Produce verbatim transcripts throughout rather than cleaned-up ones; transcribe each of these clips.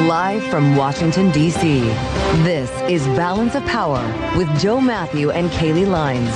Live from Washington, D C, this is Balance of Power with Joe Matthew and Kaylee Lines.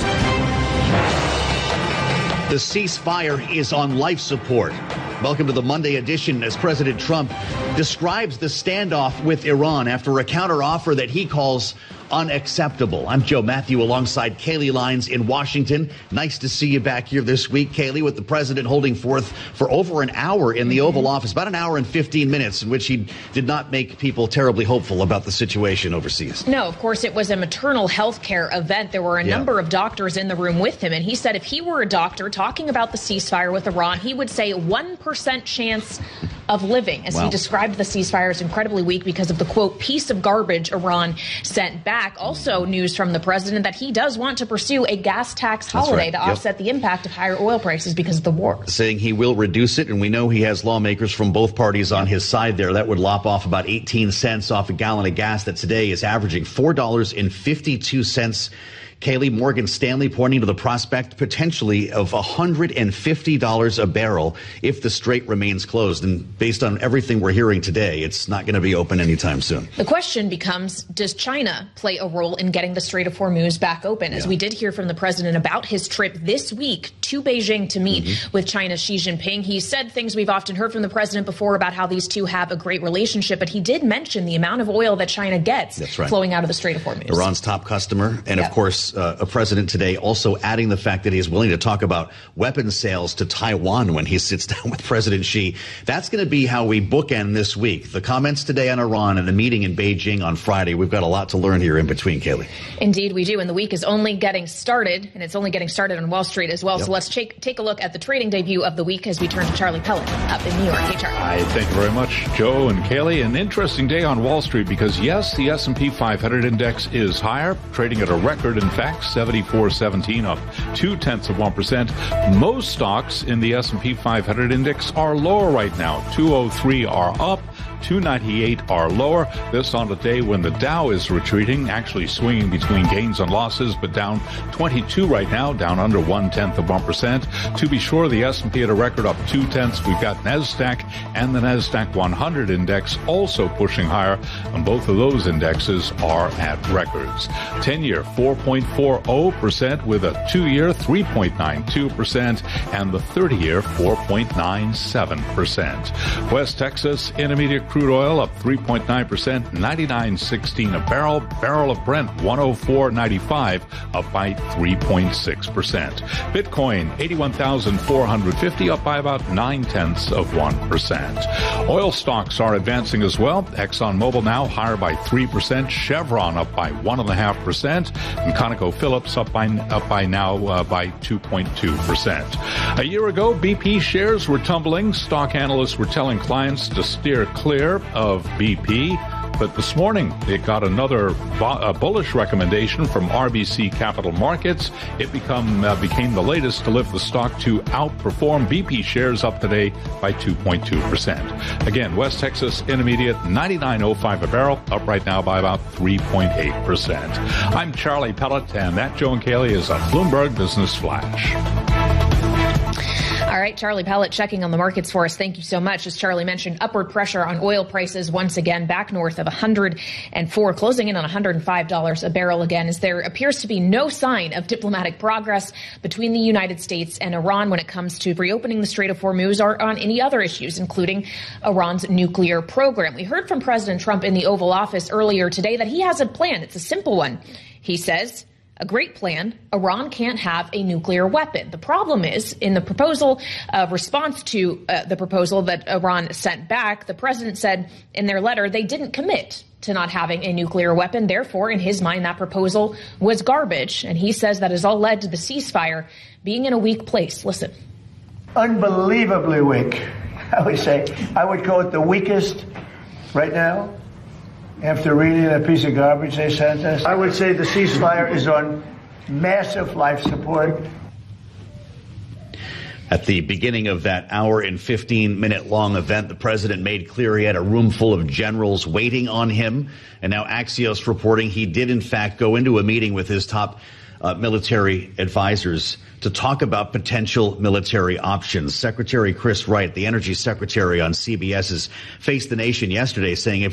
The ceasefire is on life support. Welcome to the Monday edition as President Trump describes the standoff with Iran after a counteroffer that he calls unacceptable. I'm Joe Matthew alongside Kaylee Lines in Washington. Nice to see you back here this week, Kaylee, with the president holding forth for over an hour in the Oval Office, about an hour and fifteen minutes, in which he did not make people terribly hopeful about the situation overseas. No, of course, it was a maternal health care event. There were a yeah. number of doctors in the room with him, and he said if he were a doctor talking about the ceasefire with Iran, he would say one percent chance of living, as wow. he described the ceasefire as incredibly weak because of the, quote, piece of garbage Iran sent back. Also news from the president that he does want to pursue a gas tax holiday right. to yep. offset the impact of higher oil prices because of the war. Saying he will reduce it, and we know he has lawmakers from both parties on his side there. That would lop off about eighteen cents off a gallon of gas that today is averaging four dollars and fifty-two cents. Kaylee, Morgan Stanley pointing to the prospect potentially of one hundred fifty dollars a barrel if the strait remains closed. And based on everything we're hearing today, it's not going to be open anytime soon. The question becomes, does China play a role in getting the Strait of Hormuz back open? Yeah. As we did hear from the president about his trip this week to Beijing to meet mm-hmm. with China's Xi Jinping. He said things we've often heard from the president before about how these two have a great relationship, but he did mention the amount of oil that China gets That's right. flowing out of the Strait of Hormuz. Iran's top customer, and yeah. of course, Uh, a president today also adding the fact that he is willing to talk about weapons sales to Taiwan when he sits down with President Xi. That's going to be how we bookend this week. The comments today on Iran and the meeting in Beijing on Friday. We've got a lot to learn here in between, Kaylee. Indeed, we do. And the week is only getting started, and it's only getting started on Wall Street as well. Yep. So let's take, take a look at the trading debut of the week as we turn to Charlie Pellet up in New York. Hey, Charlie. Hi, thank you very much, Joe and Kaylee. An interesting day on Wall Street because, yes, the S and P five hundred index is higher, trading at a record, in fact, seventy-four seventeen, up two-tenths of one percent. Most stocks in the S and P five hundred index are lower right now. two oh three are up, two ninety-eight are lower. This on a day when the Dow is retreating, actually swinging between gains and losses, but down twenty-two right now, down under one-tenth of one percent. To be sure, the S and P at a record up two-tenths. We've got NASDAQ and the NASDAQ one hundred index also pushing higher, and both of those indexes are at records. ten-year, four point four oh percent with a two-year, three point nine two percent, and the thirty-year, four point nine seven percent. West Texas Intermediate crude oil up three point nine percent, ninety-nine sixteen a barrel. Barrel of Brent, one oh four ninety-five, up by three point six percent. Bitcoin, eighty-one thousand four hundred fifty, up by about nine-tenths of one percent. Oil stocks are advancing as well. ExxonMobil now higher by three percent. Chevron up by one point five percent. And ConocoPhillips up by, up by now uh, by two point two percent. A year ago, B P shares were tumbling. Stock analysts were telling clients to steer clear of B P. But this morning, it got another bu- bullish recommendation from R B C Capital Markets. It become uh, became the latest to lift the stock to outperform. B P shares up today by two point two percent. Again, West Texas Intermediate, ninety-nine oh five a barrel, up right now by about three point eight percent. I'm Charlie Pellet, and that, Joe and Kaylee, is a Bloomberg Business Flash. All right, Charlie Pellet checking on the markets for us. Thank you so much. As Charlie mentioned, upward pressure on oil prices once again back north of one hundred four, closing in on one hundred five dollars a barrel again, as there appears to be no sign of diplomatic progress between the United States and Iran when it comes to reopening the Strait of Hormuz or on any other issues, including Iran's nuclear program. We heard from President Trump in the Oval Office earlier today that he has a plan. It's a simple one. He says, a great plan. Iran can't have a nuclear weapon. The problem is, in the proposal uh, response to uh, the proposal that Iran sent back, the president said in their letter they didn't commit to not having a nuclear weapon. Therefore, in his mind, that proposal was garbage. And he says that has all led to the ceasefire being in a weak place. Listen. Unbelievably weak, I would say. I would call it the weakest right now. After reading that piece of garbage they sent us, I would say the ceasefire is on massive life support. At the beginning of that hour and fifteen minute long event, the president made clear he had a room full of generals waiting on him. And now Axios reporting he did, in fact, go into a meeting with his top uh, military advisors to talk about potential military options. Secretary Chris Wright, the energy secretary on C B S's Face the Nation yesterday, saying if